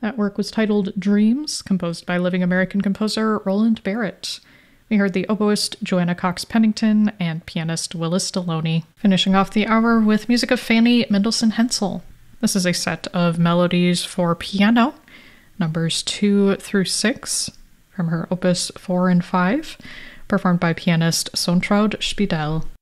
That work was titled Dreams, composed by living American composer Roland Barrett. We heard the oboist Joanna Cox Pennington and pianist Willis Deloney, finishing off the hour with music of Fanny Mendelssohn Hensel. This is a set of melodies for piano, numbers 2 through 6, from her opus 4 and 5, performed by pianist Sontraud Spiedel.